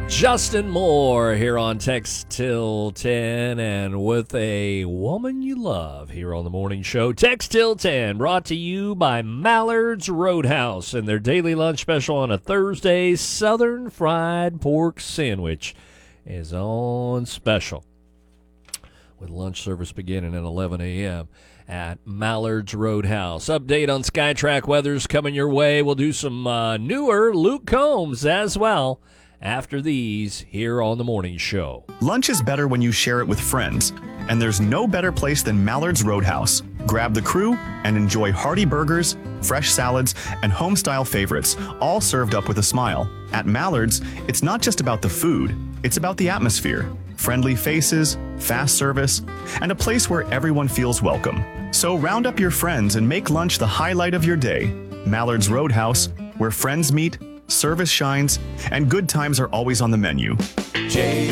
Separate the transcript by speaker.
Speaker 1: Justin Moore here on Text Till 10 and with a woman you love here on the morning show. Text Till 10 brought to you by Mallard's Roadhouse and their daily lunch special on a Thursday. Southern fried pork sandwich is on special with lunch service beginning at 11 a.m. at Mallard's Roadhouse. Update on SkyTrack weather's coming your way. We'll do some newer Luke Combs as well after these here on the morning show.
Speaker 2: Lunch is better when you share it with friends, and there's no better place than Mallard's Roadhouse. Grab the crew and enjoy hearty burgers, fresh salads, and home-style favorites, all served up with a smile. At Mallard's, it's not just about the food, it's about the atmosphere. Friendly faces, fast service, and a place where everyone feels welcome. So round up your friends and make lunch the highlight of your day. Mallard's Roadhouse, where friends meet, service shines, and good times are always on the menu.
Speaker 3: J-O-E-F-M